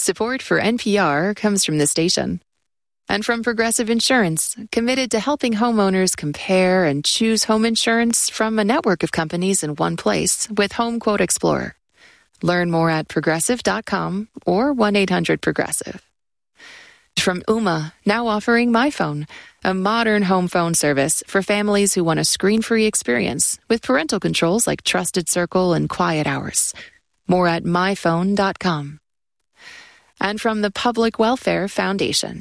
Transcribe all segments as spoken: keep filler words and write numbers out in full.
Support for N P R comes from the station. And from Progressive Insurance, committed to helping homeowners compare and choose home insurance from a network of companies in one place with Home Quote Explorer. Learn more at progressive dot com or one eight hundred progressive. From Ooma, now offering MyPhone, a modern home phone service for families who want a screen-free experience with parental controls like Trusted Circle and Quiet Hours. More at my phone dot com. And from the Public Welfare Foundation.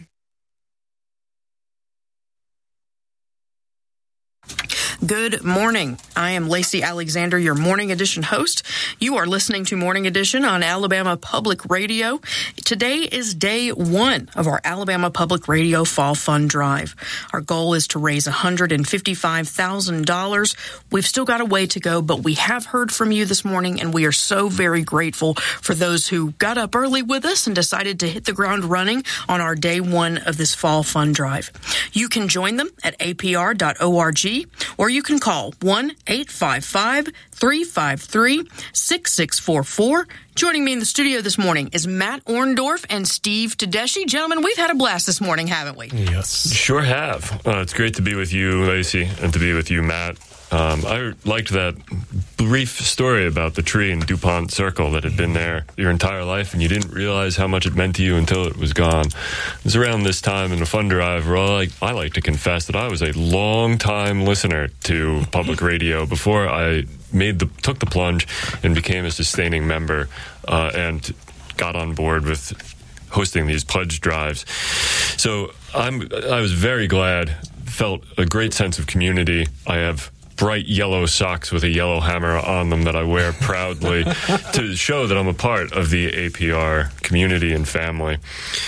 Good morning. I am Lacey Alexander, your Morning Edition host. You are listening to Morning Edition on Alabama Public Radio. Today is day one of our Alabama Public Radio Fall Fund Drive. Our goal is to raise one hundred fifty-five thousand dollars. We've still got a way to go, but we have heard from you this morning, and we are so very grateful for those who got up early with us and decided to hit the ground running on our day one of this Fall Fund Drive. You can join them at A P R dot org, or you can call one eight five five, three five three, six six four four. Joining me in the studio this morning is Matt Orndorff and Steve Tedeschi. Gentlemen, we've had a blast this morning, haven't we? Yes. Sure have. Uh, it's great to be with you, Lacey, and to be with you, Matt. Um, I liked that brief story about the tree in DuPont Circle that had been there your entire life, and you didn't realize how much it meant to you until it was gone. It was around this time in the Fund Drive where I like, I like to confess that I was a long-time listener to public radio before I made the took the plunge and became a sustaining member uh, and got on board with hosting these pledge drives. So I'm I was very glad, felt a great sense of community. I have bright yellow socks with a yellow hammer on them that I wear proudly to show that I'm a part of the A P R community and family.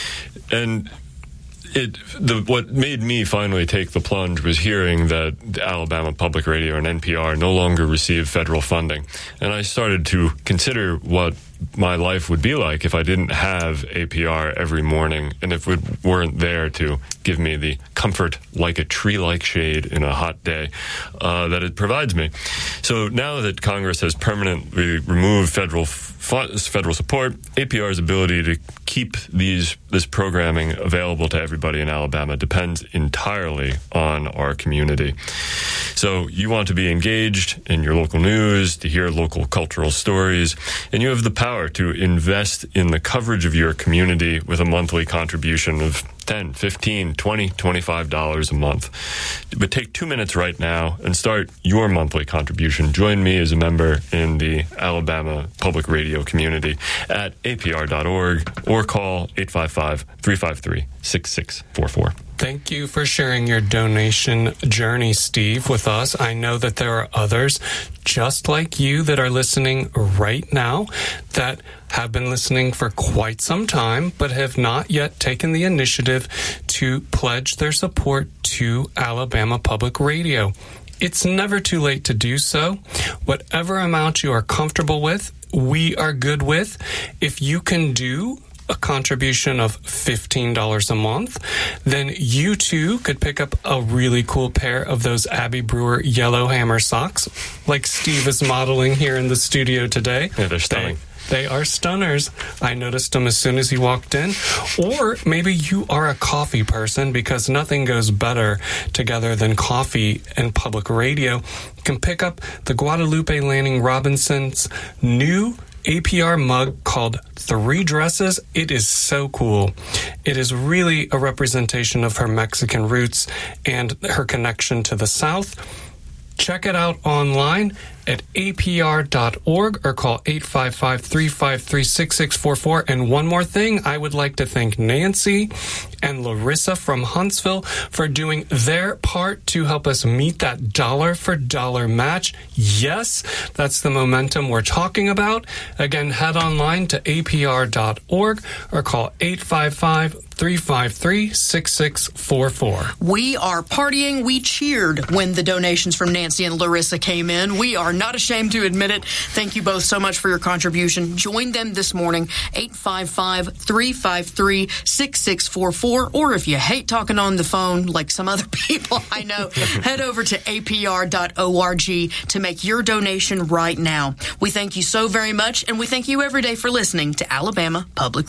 And it the what made me finally take the plunge was hearing that Alabama Public Radio and N P R no longer receive federal funding. And I started to consider what my life would be like if I didn't have A P R every morning, and if it weren't there to give me the comfort like a tree-like shade in a hot day uh, that it provides me. So now that Congress has permanently removed federal federal support, A P R's ability to keep these this programming available to everybody in Alabama depends entirely on our community. So you want to be engaged in your local news, to hear local cultural stories, and you have the power to invest in the coverage of your community with a monthly contribution of ten, fifteen, twenty, twenty-five dollars a month. But take two minutes right now and start your monthly contribution. Join me as a member in the Alabama Public Radio community at A P R dot org or call eight five five, three five three, six six four four. Thank you for sharing your donation journey, Steve, with us. I know that there are others just like you that are listening right now that have been listening for quite some time but have not yet taken the initiative to pledge their support to Alabama Public Radio. It's never too late to do so. Whatever amount you are comfortable with, we are good with. If you can do a contribution of fifteen dollars a month, then you too could pick up a really cool pair of those Abby Brewer yellow hammer socks like Steve is modeling here in the studio today. Yeah, they're stunning. They, they are stunners. I noticed them as soon as he walked in. Or maybe you are a coffee person, because nothing goes better together than coffee and public radio. You can pick up the Guadalupe Lanning Robinson's new A P R mug called Three Dresses. It is so cool. It is really a representation of her Mexican roots and her connection to the South. Check it out online at A P R dot org or call eight five five, three five three, six six four four. And one more thing, I would like to thank Nancy and Larissa from Huntsville for doing their part to help us meet that dollar for dollar match. Yes, that's the momentum we're talking about. Again, head online to A P R dot org or call eight five five, three five three, six six four four. We are partying. We cheered when the donations from Nancy and Larissa came in. We are not ashamed to admit it. Thank you both so much for your contribution. Join them this morning, eight five five, three five three, six six four four. Or if you hate talking on the phone like some other people I know, head over to A P R dot org to make your donation right now. We thank you so very much, and we thank you every day for listening to Alabama Public